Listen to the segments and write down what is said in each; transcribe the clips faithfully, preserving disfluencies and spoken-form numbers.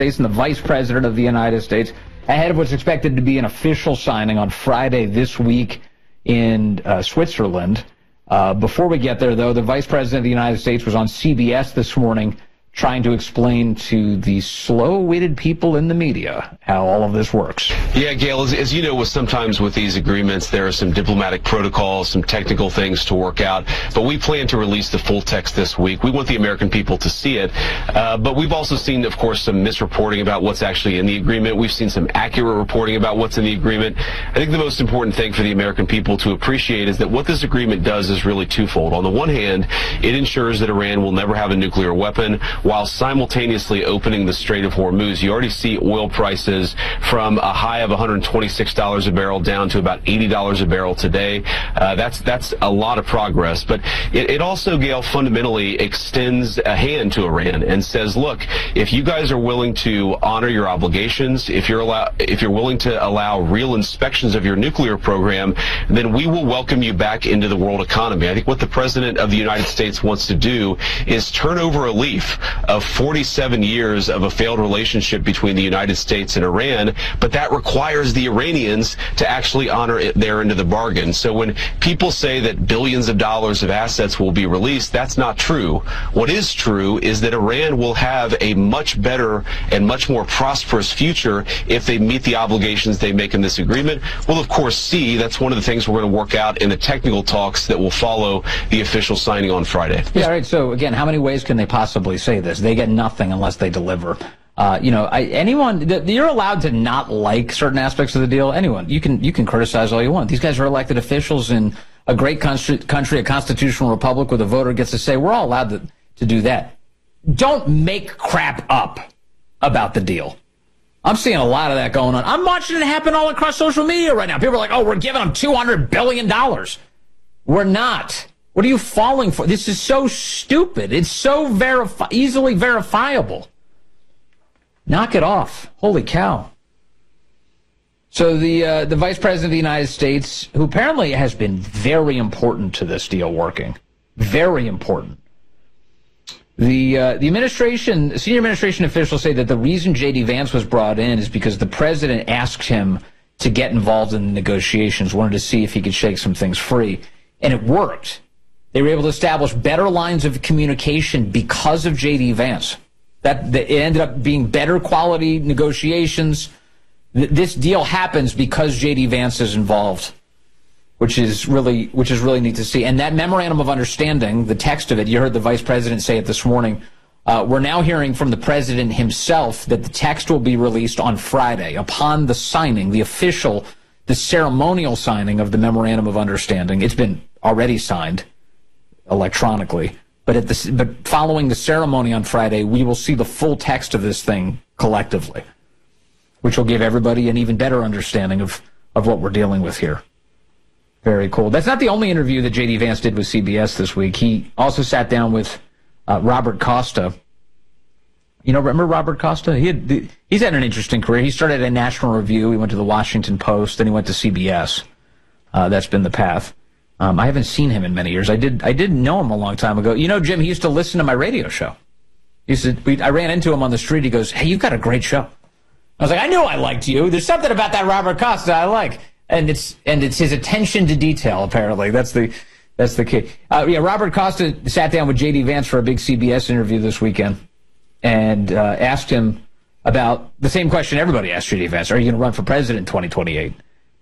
States and the Vice President of the United States ahead of what's expected to be an official signing on Friday this week in uh, Switzerland. Uh, before we get there, though, the Vice President of the United States was on C B S this morning trying to explain to the slow-witted people in the media how all of this works. Yeah, Gail, as, as you know, with sometimes with these agreements, there are some diplomatic protocols, some technical things to work out, but we plan to release the full text this week. We want the American people to see it, uh, but we've also seen, of course, some misreporting about what's actually in the agreement. We've seen some accurate reporting about what's in the agreement. I think the most important thing for the American people to appreciate is that what this agreement does is really twofold. On the one hand, it ensures that Iran will never have a nuclear weapon, while simultaneously opening the Strait of Hormuz. You already see oil prices from a high of one hundred twenty-six dollars a barrel down to about eighty dollars a barrel today. Uh, that's that's a lot of progress. But it, it also, Gail, fundamentally extends a hand to Iran and says, look, if you guys are willing to honor your obligations, if you're allow, if you're willing to allow real inspections of your nuclear program, then we will welcome you back into the world economy. I think what the President of the United States wants to do is turn over a leaf of forty-seven years of a failed relationship between the United States and Iran, but that requires the Iranians to actually honor it their end of the bargain. So when people say that billions of dollars of assets will be released, that's not true. What is true is that Iran will have a much better and much more prosperous future if they meet the obligations they make in this agreement. We'll, of course, see. That's one of the things we're going to work out in the technical talks that will follow the official signing on Friday. Yeah, all right. So, again, how many ways can they possibly say this? They get nothing unless they deliver. Uh, you know, I, anyone, you're allowed to not like certain aspects of the deal. Anyone, you can you can criticize all you want. These guys are elected officials in a great country, country, a constitutional republic where the voter gets to say. We're all allowed to, to do that. Don't make crap up about the deal. I'm seeing a lot of that going on. I'm watching it happen all across social media right now. People are like, oh, we're giving them two hundred billion dollars. We're not. What are you falling for? This is so stupid. It's so verifi- easily verifiable. Knock it off. Holy cow. So the uh, the Vice President of the United States, who apparently has been very important to this deal working, very important. The uh, the administration, senior administration officials say that the reason J D Vance was brought in is because the president asked him to get involved in the negotiations, wanted to see if he could shake some things free, and it worked. They were able to establish better lines of communication because of J D Vance. That, that it ended up being better quality negotiations. This deal happens because J D Vance is involved, which is really which is really neat to see. And that memorandum of understanding, the text of it, you heard the vice president say it this morning. Uh, we're now hearing from the president himself that the text will be released on Friday upon the signing, the official, the ceremonial signing of the memorandum of understanding. It's been already signed electronically. But at the, but following the ceremony on Friday, we will see the full text of this thing collectively, which will give everybody an even better understanding of, of what we're dealing with here. Very cool. That's not the only interview that J D Vance did with C B S this week. He also sat down with uh, Robert Costa. You know, remember Robert Costa? He had, he's had an interesting career. He started at National Review. He went to the Washington Post. Then he went to C B S. Uh, that's been the path. Um, I haven't seen him in many years. I did I did know him a long time ago. You know, Jim, he used to listen to my radio show. He used to, we, I ran into him on the street. He goes, hey, you've got a great show. I was like, I knew I liked you. There's something about that Robert Costa I like. And it's and it's his attention to detail, apparently. That's the that's the key. Uh, yeah, Robert Costa sat down with J D Vance for a big C B S interview this weekend and uh, asked him about the same question everybody asked J D Vance. Are you going to run for president in twenty twenty-eight?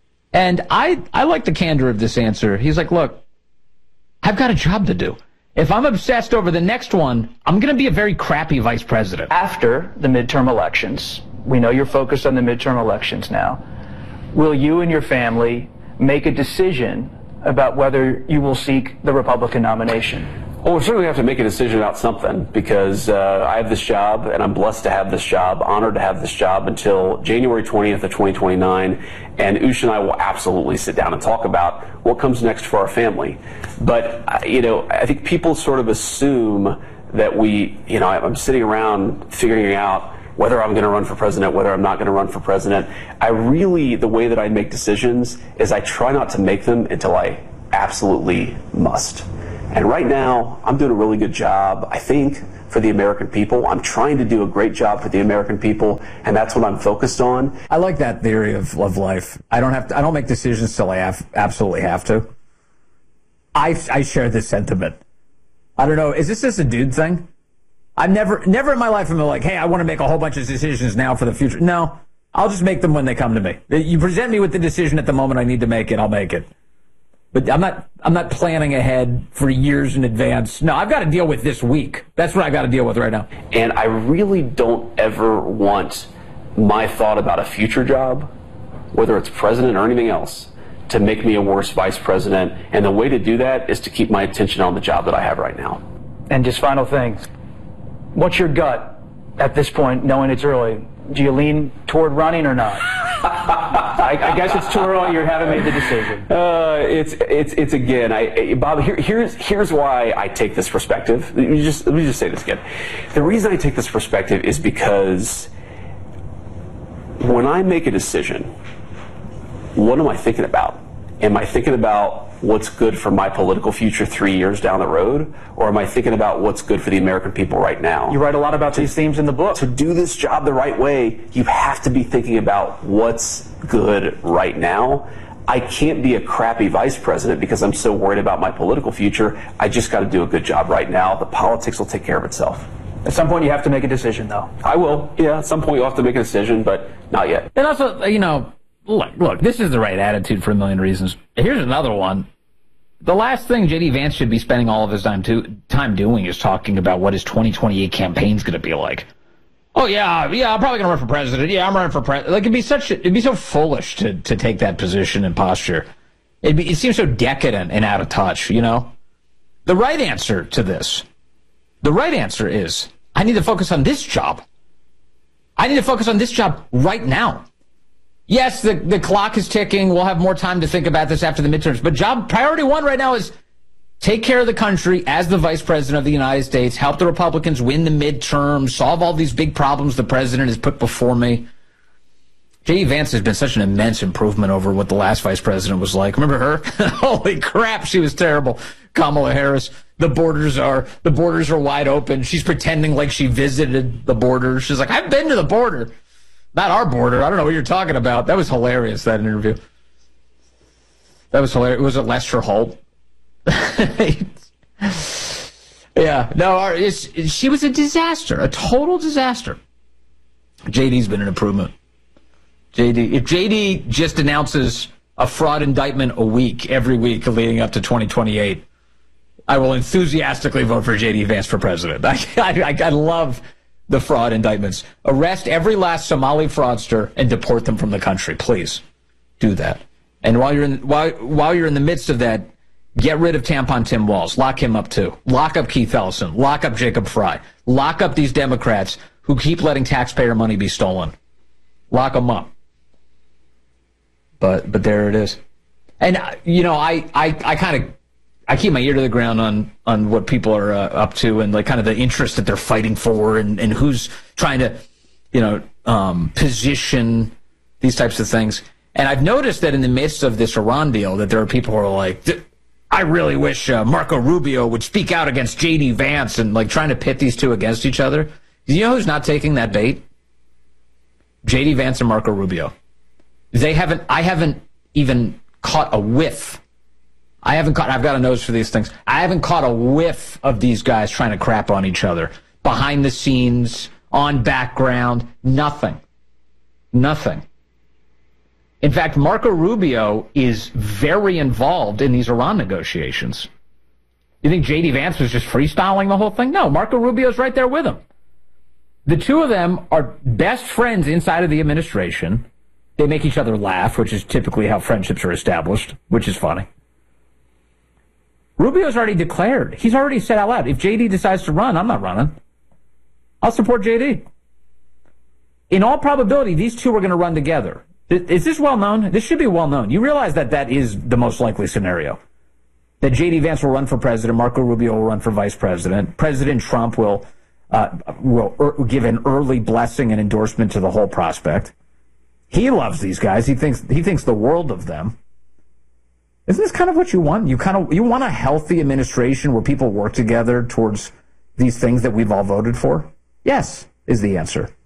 And I, I like the candor of this answer. He's like, look, I've got a job to do. If I'm obsessed over the next one, I'm going to be a very crappy vice president. After the midterm elections, we know you're focused on the midterm elections now, will you and your family make a decision about whether you will seek the Republican nomination? Well, we certainly have to make a decision about something because uh, I have this job and I'm blessed to have this job, honored to have this job until January twentieth of twenty twenty-nine. And Ush and I will absolutely sit down and talk about what comes next for our family. But, you know, I think people sort of assume that we, you know, I'm sitting around figuring out whether I'm going to run for president, whether I'm not going to run for president. I really, the way that I make decisions is I try not to make them until I absolutely must. And right now, I'm doing a really good job, I think, for the American people. I'm trying to do a great job for the American people, and that's what I'm focused on. I like that theory of, of life. I don't have to, I don't make decisions till I have, absolutely have to. I, I share this sentiment. I don't know. Is this just a dude thing? I've never, never in my life am I like, hey, I want to make a whole bunch of decisions now for the future. No, I'll just make them when they come to me. You present me with the decision at the moment I need to make it, I'll make it. But I'm not, I'm not planning ahead for years in advance. No, I've got to deal with this week. That's what I got to deal with right now. And I really don't ever want my thought about a future job, whether it's president or anything else, to make me a worse vice president. And the way to do that is to keep my attention on the job that I have right now. And just final thing, what's your gut at this point, knowing it's early? Do you lean toward running or not? I, I guess it's too early. You haven't made the decision. Uh, it's it's it's again, I, Bob. Here, here's here's why I take this perspective. Let me just let me just say this again. The reason I take this perspective is because when I make a decision, what am I thinking about? Am I thinking about what's good for my political future three years down the road, or am I thinking about what's good for the American people right now? You write a lot about to, these themes in the book. To do this job the right way, you have to be thinking about what's good right now. I can't be a crappy vice president because I'm so worried about my political future. I just got to do a good job right now. The politics will take care of itself. At some point, you have to make a decision, though. I will. Yeah, at some point, you'll have to make a decision, but not yet. And also, you know, look, look, this is the right attitude for a million reasons. Here's another one. The last thing J D Vance should be spending all of his time to, time doing is talking about what his twenty twenty-eight campaign's going to be like. Oh, yeah, yeah, I'm probably going to run for president. Yeah, I'm running for president. Like, it'd be such, it'd be so foolish to, to take that position and posture. It'd be, it seems so decadent and out of touch, you know? The right answer to this, the right answer is, I need to focus on this job. I need to focus on this job right now. Yes, the, the clock is ticking. We'll have more time to think about this after the midterms. But job priority one right now is take care of the country as the vice president of the United States, help the Republicans win the midterms, solve all these big problems the president has put before me. J D Vance has been such an immense improvement over what the last vice president was like. Remember her? Holy crap, she was terrible. Kamala Harris. The borders are the borders are wide open. She's pretending like she visited the border. She's like, I've been to the border. Not our border. I don't know what you're talking about. That was hilarious, that interview. That was hilarious. Was it Lester Holt? Yeah. No, our, it's, it, she was a disaster. A total disaster. J D's been an improvement. J D, if J D just announces a fraud indictment a week, every week leading up to twenty twenty-eight, I will enthusiastically vote for J D Vance for president. I, I, I love the fraud indictments. Arrest every last Somali fraudster and deport them from the country. Please do that. And while you're in while while you're in the midst of that, get rid of Tampon Tim Walz. Lock him up too. Lock up Keith Ellison. Lock up Jacob Fry. Lock up these Democrats who keep letting taxpayer money be stolen. Lock them up. But but there it is. And uh, you know, I I, I kind of I keep my ear to the ground on, on what people are uh, up to and like kind of the interest that they're fighting for and, and who's trying to, you know, um, position these types of things. And I've noticed that in the midst of this Iran deal that there are people who are like, I really wish uh, Marco Rubio would speak out against J D Vance and like trying to pit these two against each other. Do you know who's not taking that bait? J D Vance and Marco Rubio. They haven't, I haven't even caught a whiff. I haven't caught, I've got a nose for these things. I haven't caught a whiff of these guys trying to crap on each other. Behind the scenes, on background, nothing. Nothing. In fact, Marco Rubio is very involved in these Iran negotiations. You think J D Vance was just freestyling the whole thing? No, Marco Rubio's right there with him. The two of them are best friends inside of the administration. They make each other laugh, which is typically how friendships are established, which is funny. Rubio's already declared. He's already said out loud, if J D decides to run, I'm not running. I'll support J D. In all probability, these two are going to run together. Is this well known? This should be well known. You realize that that is the most likely scenario. That J D Vance will run for president, Marco Rubio will run for vice president. President Trump will, uh, will er, give an early blessing and endorsement to the whole prospect. He loves these guys. He thinks he thinks the world of them. Isn't this kind of what you want? You kind of you want a healthy administration where people work together towards these things that we've all voted for? Yes, is the answer.